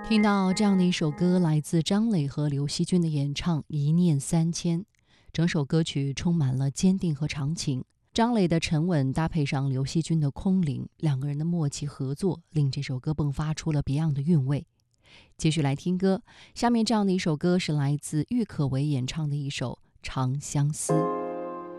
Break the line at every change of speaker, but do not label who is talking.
听到这样的一首歌，来自张磊和刘惜君的演唱《一念三千》，整首歌曲充满了坚定和长情。张磊的沉稳搭配上刘惜君的空灵，两个人的默契合作，令这首歌迸发出了 Beyond 的韵味。继续来听歌，下面这样的一首歌是来自郁可唯演唱的一首《长相思》。